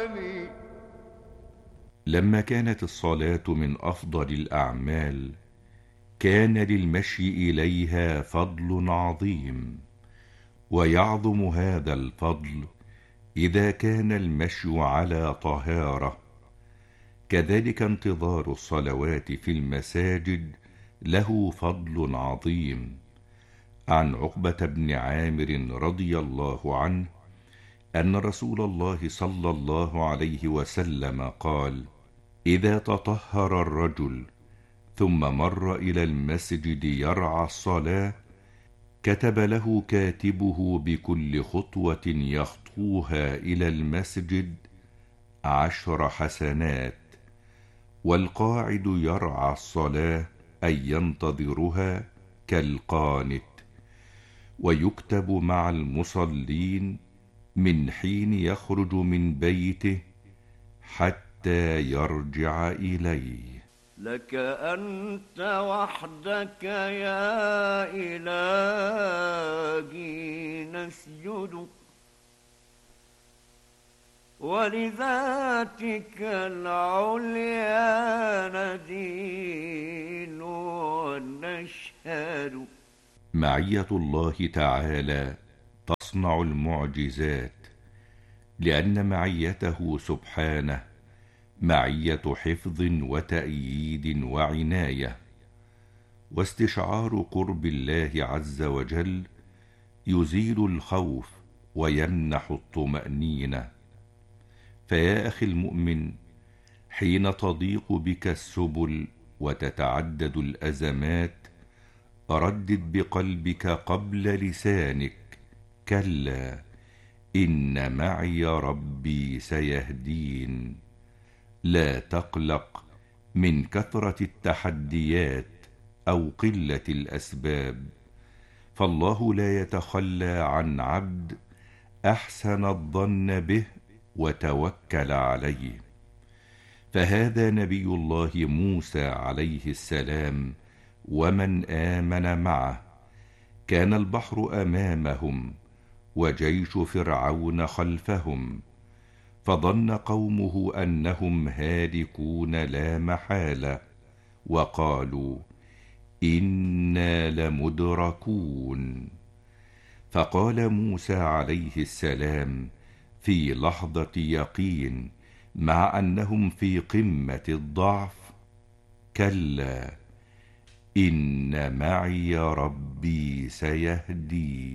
لما كانت الصلاة من أفضل الأعمال، كان للمشي إليها فضل عظيم، ويعظم هذا الفضل إذا كان المشي على طهارة. كذلك انتظار الصلوات في المساجد له فضل عظيم. عن عقبة بن عامر رضي الله عنه أن رسول الله صلى الله عليه وسلم قال: إذا تطهر الرجل ثم مر إلى المسجد يرعى الصلاة، كتب له كاتبه بكل خطوة يخطوها إلى المسجد 10 حسنات، والقاعد يرعى الصلاة أي ينتظرها كالقانت. ويكتب مع المصلين من حين يخرج من بيته حتى يرجع إليه. لك أنت وحدك يا إلهي نسجد، ولذاتك العليا ندين ونشهد. معية الله تعالى تصنع المعجزات، لأن معيته سبحانه معية حفظ وتأييد وعناية. واستشعار قرب الله عز وجل يزيل الخوف ويمنح الطمأنينة. فيا أخي المؤمن، حين تضيق بك السبل وتتعدد الأزمات، ردد بقلبك قبل لسانك: كلا إن معي ربي سيهدين. لا تقلق من كثرة التحديات أو قلة الأسباب، فالله لا يتخلى عن عبد أحسن الظن به وتوكل عليه. فهذا نبي الله موسى عليه السلام ومن آمن معه، كان البحر أمامهم وجيش فرعون خلفهم، فظن قومه أنهم هالكون لا محالة، وقالوا إنا لمدركون. فقال موسى عليه السلام في لحظة يقين مع أنهم في قمة الضعف: كلا إن معي ربي سيهدين.